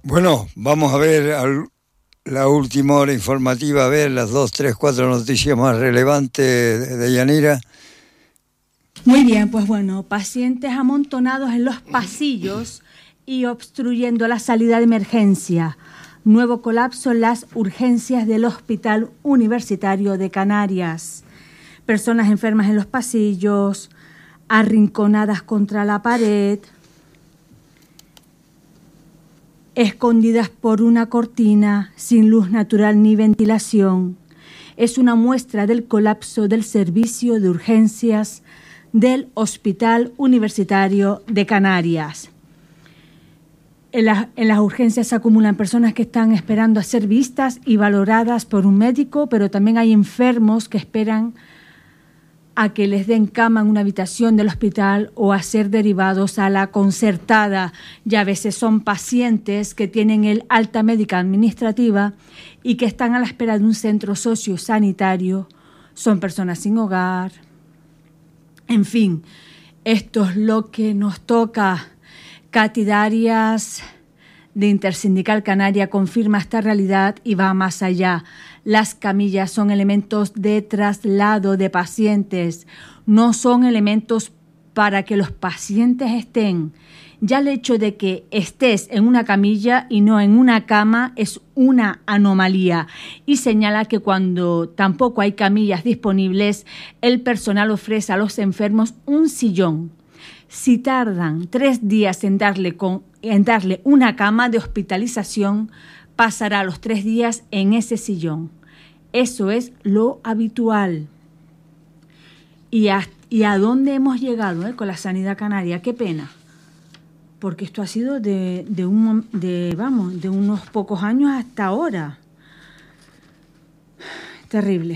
Bueno, vamos a ver la última hora informativa, a ver las 2, 3, 4 noticias más relevantes de Yanira. Muy bien, pues bueno, pacientes amontonados en los pasillos y obstruyendo la salida de emergencia. Nuevo colapso en las urgencias del Hospital Universitario de Canarias. Personas enfermas en los pasillos, arrinconadas contra la pared, escondidas por una cortina, sin luz natural ni ventilación. Es una muestra del colapso del servicio de urgencias del Hospital Universitario de Canarias. En las urgencias se acumulan personas que están esperando a ser vistas y valoradas por un médico, pero también hay enfermos que esperan a que les den cama en una habitación del hospital o a ser derivados a la concertada. Y a veces son pacientes que tienen el alta médica administrativa y que están a la espera de un centro sociosanitario. Son personas sin hogar. En fin, esto es lo que nos toca. Katy Darias, de Intersindical Canaria, confirma esta realidad y va más allá. Las camillas son elementos de traslado de pacientes, no son elementos para que los pacientes estén. Ya el hecho de que estés en una camilla y no en una cama es una anomalía, y señala que cuando tampoco hay camillas disponibles, el personal ofrece a los enfermos un sillón. Si tardan 3 días en darle una cama de hospitalización, pasará los 3 días en ese sillón. Eso es lo habitual. ¿Y a dónde hemos llegado con la sanidad canaria? Qué pena. Porque esto ha sido de unos pocos años hasta ahora. Terrible.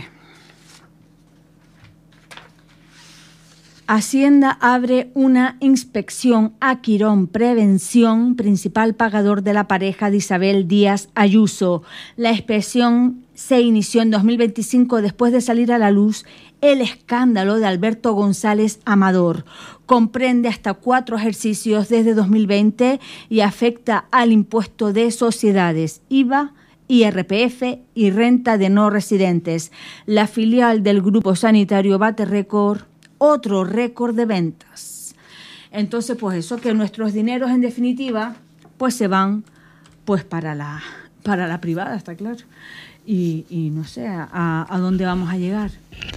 Hacienda abre una inspección a Quirón Prevención, principal pagador de la pareja de Isabel Díaz Ayuso. La inspección se inició en 2025 después de salir a la luz el escándalo de Alberto González Amador. Comprende hasta 4 ejercicios desde 2020 y afecta al impuesto de sociedades, IVA, IRPF y renta de no residentes. La filial del grupo sanitario bate récord, otro récord de ventas. Entonces, pues eso, que nuestros dineros en definitiva pues se van pues para la privada, está claro. Y no sé a dónde vamos a llegar.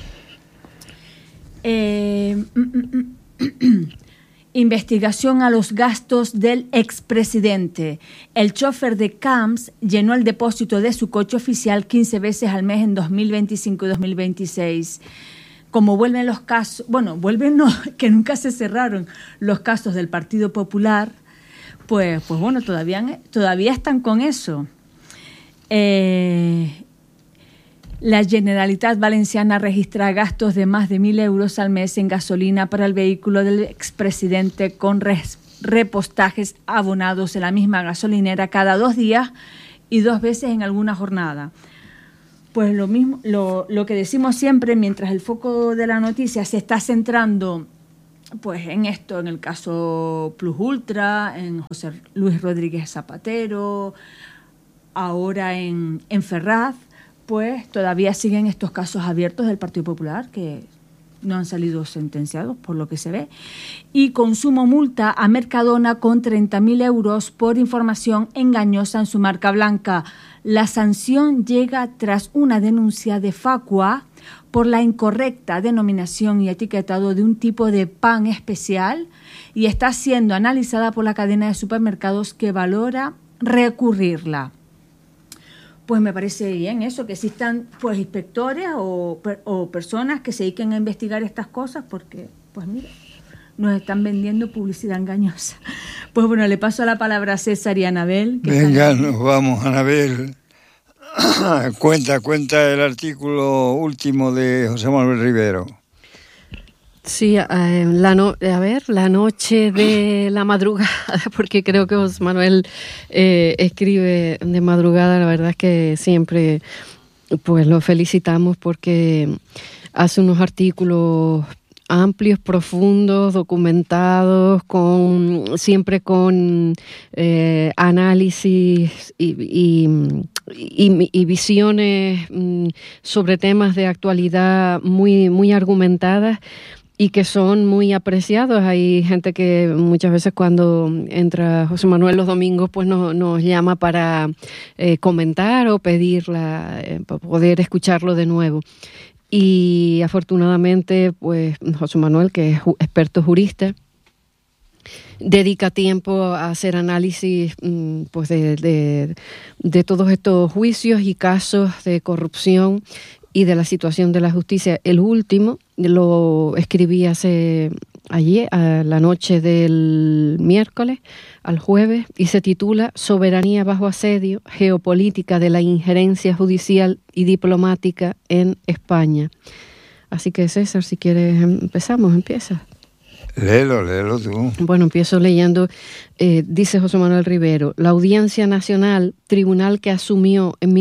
Investigación a los gastos del expresidente. El chofer de Camps llenó el depósito de su coche oficial 15 veces al mes en 2025 y 2026. Como vuelven los casos, que nunca se cerraron los casos del Partido Popular, pues bueno, todavía están con eso. La Generalitat Valenciana registra gastos de más de 1.000 euros al mes en gasolina para el vehículo del expresidente, con repostajes abonados en la misma gasolinera cada 2 días y 2 veces en alguna jornada. Pues lo mismo, lo que decimos siempre, mientras el foco de la noticia se está centrando pues en esto, en el caso Plus Ultra, en José Luis Rodríguez Zapatero, ahora en Ferraz, pues todavía siguen estos casos abiertos del Partido Popular que no han salido sentenciados, por lo que se ve. Y Consumo multa a Mercadona con 30.000 euros por información engañosa en su marca blanca. La sanción llega tras una denuncia de Facua por la incorrecta denominación y etiquetado de un tipo de pan especial, y está siendo analizada por la cadena de supermercados, que valora recurrirla. Pues me parece bien eso, que existan pues inspectores o personas que se dediquen a investigar estas cosas, porque pues mira, nos están vendiendo publicidad engañosa. Pues bueno, le paso la palabra a César y a Anabel. Venga, nos vamos, Anabel. Cuenta el artículo último de José Manuel Rivero. Sí, la noche de la madrugada, porque creo que José Manuel escribe de madrugada. La verdad es que siempre pues lo felicitamos porque hace unos artículos amplios, profundos, documentados, siempre con análisis y visiones sobre temas de actualidad muy argumentadas y que son muy apreciados. Hay gente que muchas veces cuando entra José Manuel los domingos pues nos llama para comentar o para poder escucharlo de nuevo. Y afortunadamente pues José Manuel, que es experto jurista, dedica tiempo a hacer análisis pues de todos estos juicios y casos de corrupción y de la situación de la justicia. El último lo escribí ayer, a la noche del miércoles al jueves, y se titula Soberanía bajo asedio, geopolítica de la injerencia judicial y diplomática en España. Así que César, si quieres empieza. Léelo tú. Bueno, empiezo leyendo. Dice José Manuel Rivero: la Audiencia Nacional, tribunal que asumió en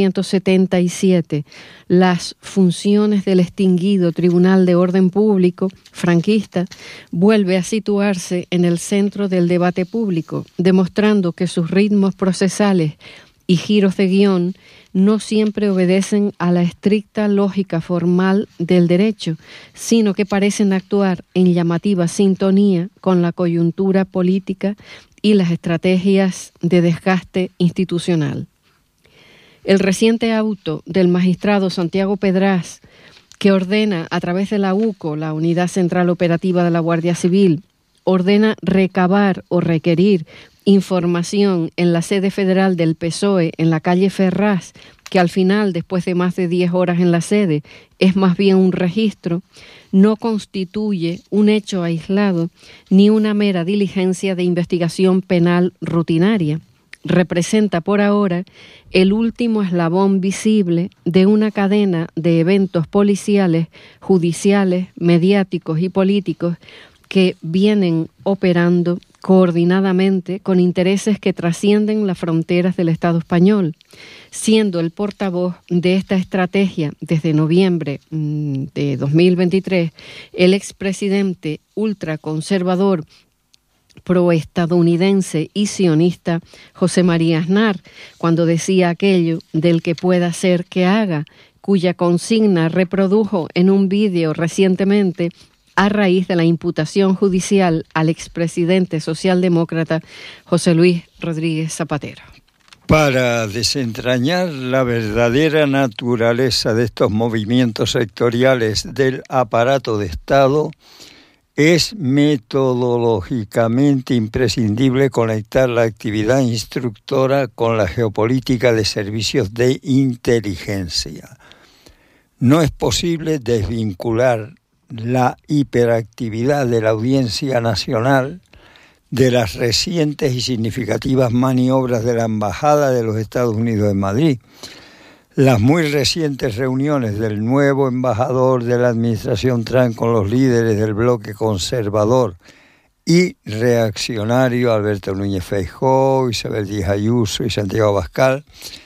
1977 las funciones del extinguido Tribunal de Orden Público franquista, vuelve a situarse en el centro del debate público, demostrando que sus ritmos procesales y giros de guión no siempre obedecen a la estricta lógica formal del derecho, sino que parecen actuar en llamativa sintonía con la coyuntura política y las estrategias de desgaste institucional. El reciente auto del magistrado Santiago Pedraz, que ordena a través de la UCO, la Unidad Central Operativa de la Guardia Civil, ordena recabar o requerir información en la sede federal del PSOE en la calle Ferraz, que al final, después de más de 10 horas en la sede, es más bien un registro, no constituye un hecho aislado ni una mera diligencia de investigación penal rutinaria. Representa por ahora el último eslabón visible de una cadena de eventos policiales, judiciales, mediáticos y políticos que vienen operando coordinadamente con intereses que trascienden las fronteras del Estado español, siendo el portavoz de esta estrategia desde noviembre de 2023 el expresidente ultraconservador proestadounidense y sionista José María Aznar, cuando decía aquello del que pueda ser que haga, cuya consigna reprodujo en un vídeo recientemente a raíz de la imputación judicial al expresidente socialdemócrata José Luis Rodríguez Zapatero. Para desentrañar la verdadera naturaleza de estos movimientos sectoriales del aparato de Estado, es metodológicamente imprescindible conectar la actividad instructora con la geopolítica de servicios de inteligencia. No es posible desvincular la hiperactividad de la Audiencia Nacional de las recientes y significativas maniobras de la Embajada de los Estados Unidos en Madrid, las muy recientes reuniones del nuevo embajador de la administración Trump con los líderes del bloque conservador y reaccionario Alberto Núñez Feijóo, Isabel Díaz Ayuso y Santiago Abascal,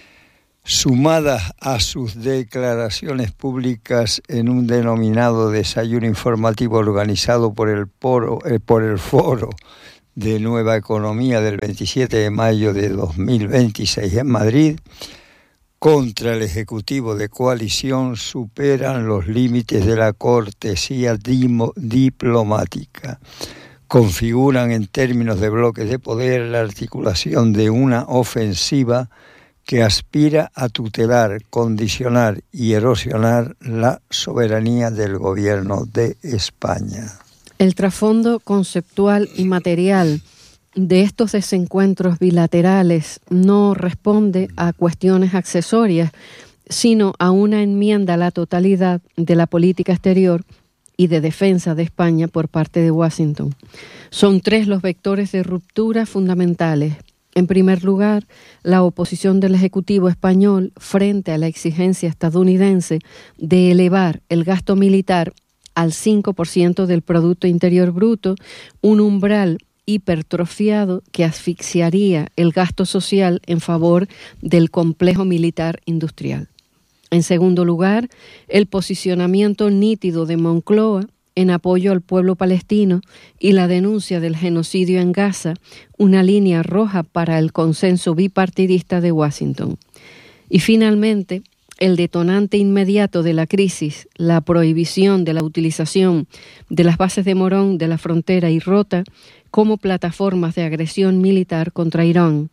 sumadas a sus declaraciones públicas en un denominado desayuno informativo organizado por el Foro de Nueva Economía del 27 de mayo de 2026 en Madrid, contra el Ejecutivo de coalición superan los límites de la cortesía diplomática. Configuran en términos de bloques de poder la articulación de una ofensiva que aspira a tutelar, condicionar y erosionar la soberanía del gobierno de España. El trasfondo conceptual y material de estos desencuentros bilaterales no responde a cuestiones accesorias, sino a una enmienda a la totalidad de la política exterior y de defensa de España por parte de Washington. Son 3 los vectores de ruptura fundamentales. En primer lugar, la oposición del Ejecutivo español frente a la exigencia estadounidense de elevar el gasto militar al 5% del Producto Interior Bruto, un umbral hipertrofiado que asfixiaría el gasto social en favor del complejo militar industrial. En segundo lugar, el posicionamiento nítido de Moncloa en apoyo al pueblo palestino y la denuncia del genocidio en Gaza, una línea roja para el consenso bipartidista de Washington. Y finalmente, el detonante inmediato de la crisis, la prohibición de la utilización de las bases de Morón, de la frontera y Rota como plataformas de agresión militar contra Irán.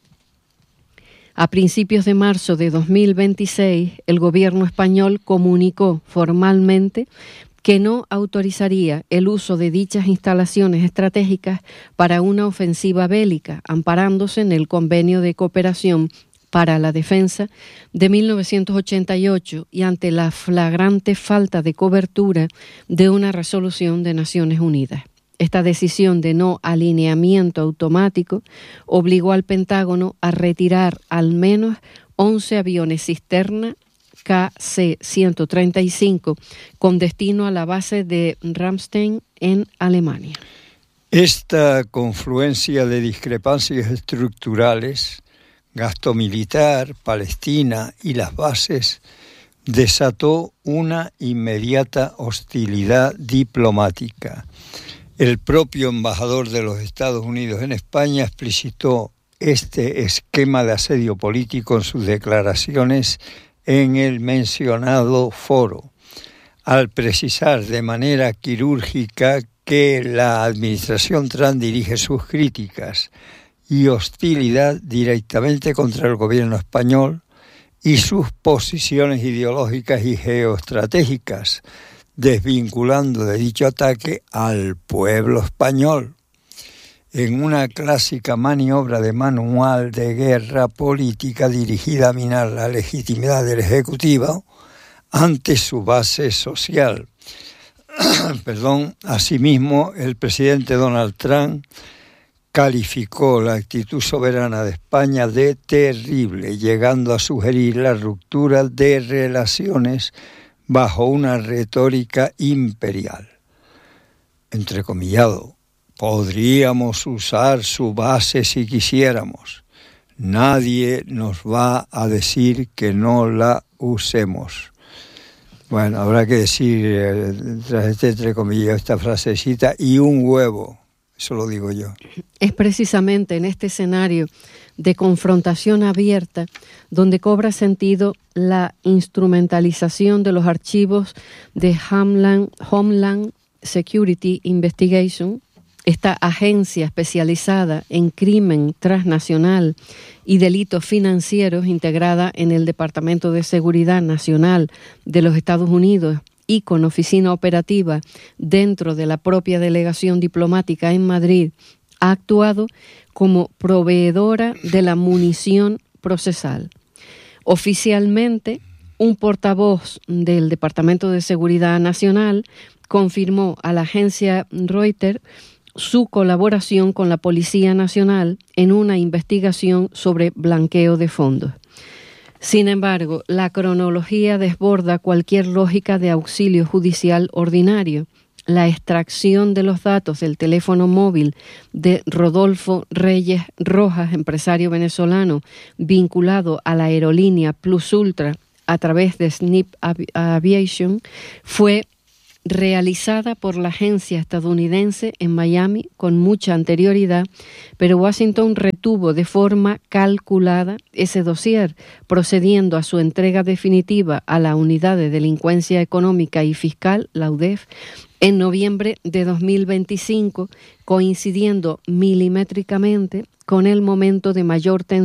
A principios de marzo de 2026, el gobierno español comunicó formalmente que no autorizaría el uso de dichas instalaciones estratégicas para una ofensiva bélica, amparándose en el Convenio de Cooperación para la Defensa de 1988 y ante la flagrante falta de cobertura de una resolución de Naciones Unidas. Esta decisión de no alineamiento automático obligó al Pentágono a retirar al menos 11 aviones cisterna KC-135 con destino a la base de Ramstein en Alemania. Esta confluencia de discrepancias estructurales, gasto militar, Palestina y las bases, desató una inmediata hostilidad diplomática. El propio embajador de los Estados Unidos en España explicitó este esquema de asedio político en sus declaraciones en el mencionado foro, al precisar de manera quirúrgica que la administración Trump dirige sus críticas y hostilidad directamente contra el gobierno español y sus posiciones ideológicas y geoestratégicas, desvinculando de dicho ataque al pueblo español, en una clásica maniobra de manual de guerra política dirigida a minar la legitimidad del Ejecutivo ante su base social. Asimismo, el presidente Donald Trump calificó la actitud soberana de España de terrible, llegando a sugerir la ruptura de relaciones bajo una retórica imperial. Entrecomillado, podríamos usar su base si quisiéramos. Nadie nos va a decir que no la usemos. Bueno, habrá que decir, tras este entrecomillado, esta frasecita, y un huevo. Eso lo digo yo. Es precisamente en este escenario de confrontación abierta donde cobra sentido la instrumentalización de los archivos de Homeland Security Investigation, esta agencia especializada en crimen transnacional y delitos financieros integrada en el Departamento de Seguridad Nacional de los Estados Unidos y con oficina operativa dentro de la propia delegación diplomática en Madrid, ha actuado como proveedora de la munición procesal. Oficialmente, un portavoz del Departamento de Seguridad Nacional confirmó a la agencia Reuters su colaboración con la Policía Nacional en una investigación sobre blanqueo de fondos. Sin embargo, la cronología desborda cualquier lógica de auxilio judicial ordinario. La extracción de los datos del teléfono móvil de Rodolfo Reyes Rojas, empresario venezolano vinculado a la aerolínea Plus Ultra a través de Snip Aviation, fue realizada por la agencia estadounidense en Miami con mucha anterioridad, pero Washington retuvo de forma calculada ese dossier, procediendo a su entrega definitiva a la Unidad de Delincuencia Económica y Fiscal, la UDEF, en noviembre de 2025, coincidiendo milimétricamente con el momento de mayor tensión